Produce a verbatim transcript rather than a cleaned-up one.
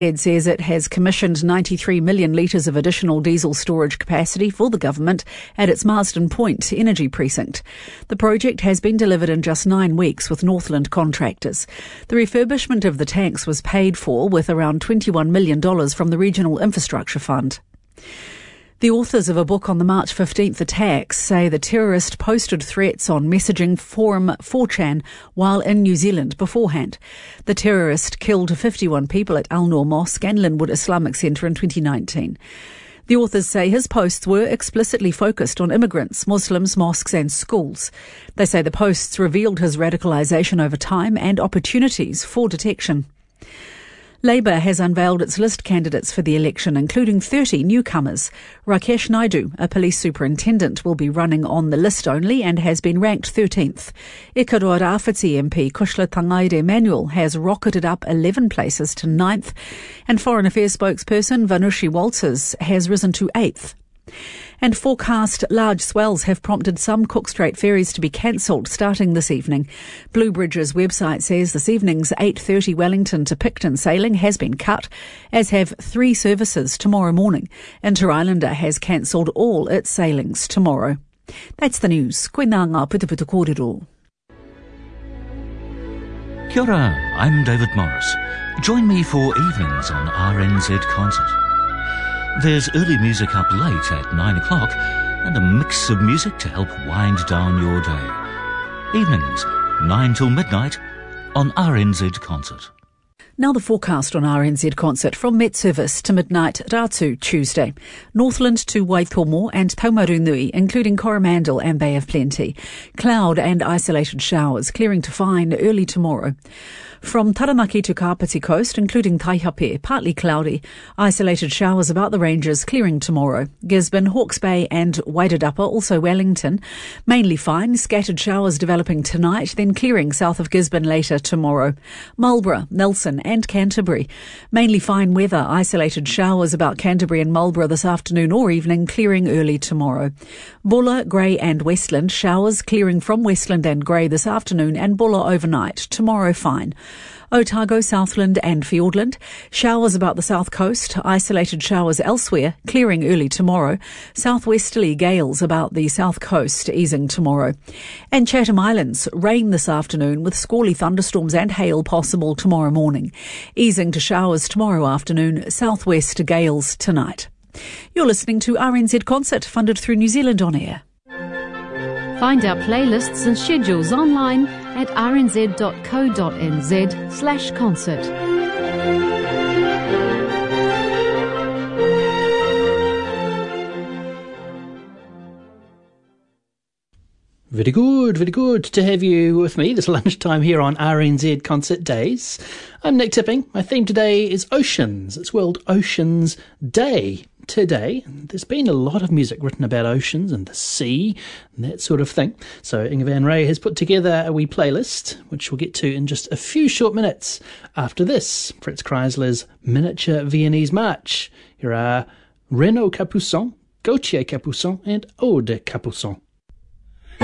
It says it has commissioned ninety-three million litres of additional diesel storage capacity for the government at its Marsden Point energy precinct. The project has been delivered in just nine weeks with Northland contractors. The refurbishment of the tanks was paid for with around twenty-one million dollars from the Regional Infrastructure Fund. The authors of a book on the March fifteenth attacks say the terrorist posted threats on messaging forum four chan while in New Zealand beforehand. The terrorist killed fifty-one people at Al Noor Mosque and Linwood Islamic Centre in twenty nineteen. The authors say his posts were explicitly focused on immigrants, Muslims, mosques and schools. They say the posts revealed his radicalisation over time and opportunities for detection. Labour has unveiled its list candidates for the election, including thirty newcomers. Rakesh Naidu, a police superintendent, will be running on the list only and has been ranked thirteenth. Ikaroa Rāwhiti M P Kushla Tangaire Manuel has rocketed up eleven places to ninth, and Foreign Affairs spokesperson Vanushi Walters has risen to eighth. And forecast large swells have prompted some Cook Strait ferries to be cancelled starting this evening. Blue Bridge's website says this evening's eight thirty Wellington to Picton sailing has been cut, as have three services tomorrow morning. Inter Islander has cancelled all its sailings tomorrow. That's the news. Koe nā ngā putuputu kōrero. Kia ora, I'm David Morris. Join me for evenings on R N Z Concert. There's early music up late at nine o'clock and a mix of music to help wind down your day. Evenings, nine till midnight on R N Z Concert. Now the forecast on R N Z Concert from Met Service to midnight Ratu Tuesday. Northland to Waitomo and Taumarunui, including Coromandel and Bay of Plenty. Cloud and isolated showers, clearing to fine early tomorrow. From Taranaki to Kapiti Coast, including Taihape, partly cloudy. Isolated showers about the ranges, clearing tomorrow. Gisborne, Hawke's Bay and Wairarapa, also Wellington. Mainly fine, scattered showers developing tonight, then clearing south of Gisborne later tomorrow. Marlborough, Nelson and Canterbury. Mainly fine weather, isolated showers about Canterbury and Marlborough this afternoon or evening, clearing early tomorrow. Bulla, Grey and Westland, showers clearing from Westland and Grey this afternoon and Bulla overnight. Tomorrow fine. Otago, Southland and Fiordland. Showers about the south coast, isolated showers elsewhere, clearing early tomorrow. Southwesterly gales about the south coast, easing tomorrow. And Chatham Islands, rain this afternoon with squally thunderstorms and hail possible tomorrow morning. Easing to showers tomorrow afternoon, southwest gales tonight. You're listening to R N Z Concert, funded through New Zealand On Air. Find our playlists and schedules online at rnz.co.nz slash concert. Very good, very good to have you with me this lunchtime here on R N Z Concert Days. I'm Nick Tipping. My theme today is oceans. It's World Oceans Day today. There's been a lot of music written about oceans and the sea and that sort of thing. So Inga Van Ray has put together a wee playlist, which we'll get to in just a few short minutes after this. Fritz Kreisler's Miniature Viennese March. Here are Renaud Capuçon, Gauthier Capuçon and Aude Capuçon.